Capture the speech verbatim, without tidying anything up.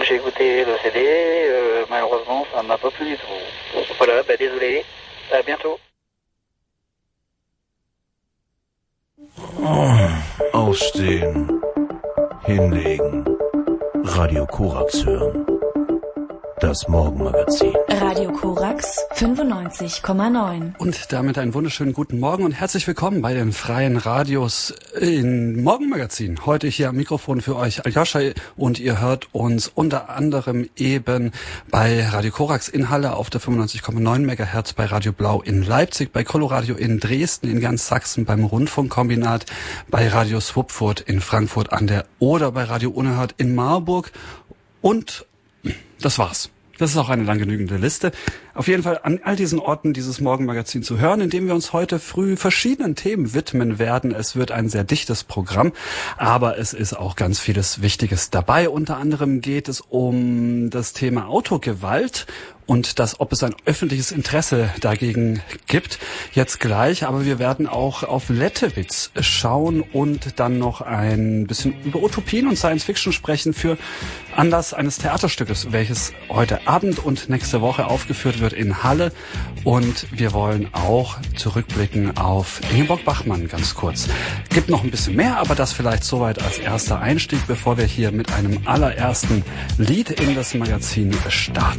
j'ai écouté le C D, euh, malheureusement ça m'a pas plu du tout. Voilà, bah désolé, à bientôt. Oh, aufstehen, hinlegen, Radio Korax hören. Das Morgenmagazin. Radio Korax fünfundneunzig Komma neun. Und damit einen wunderschönen guten Morgen und herzlich willkommen bei den freien Radios im Morgenmagazin. Heute hier am Mikrofon für euch Aljoscha und ihr hört uns unter anderem eben bei Radio Korax in Halle auf der fünfundneunzig Komma neun Megahertz, bei Radio Blau in Leipzig, bei Coloradio in Dresden, in ganz Sachsen, beim Rundfunkkombinat, bei Radio Swupfurt in Frankfurt an der Oder, bei Radio Unerhört in Marburg und das war's. Das ist auch eine lang genügende Liste. Auf jeden Fall an all diesen Orten dieses Morgenmagazin zu hören, indem wir uns heute früh verschiedenen Themen widmen werden. Es wird ein sehr dichtes Programm, aber es ist auch ganz vieles Wichtiges dabei. Unter anderem geht es um das Thema Autogewalt und das, ob es ein öffentliches Interesse dagegen gibt, jetzt gleich. Aber wir werden auch auf Lettewitz schauen und dann noch ein bisschen über Utopien und Science Fiction sprechen für Anlass eines Theaterstückes, welches heute Abend und nächste Woche aufgeführt wird in Halle. Und wir wollen auch zurückblicken auf Ingeborg Bachmann ganz kurz. Gibt noch ein bisschen mehr, aber das vielleicht soweit als erster Einstieg, bevor wir hier mit einem allerersten Lied in das Magazin starten.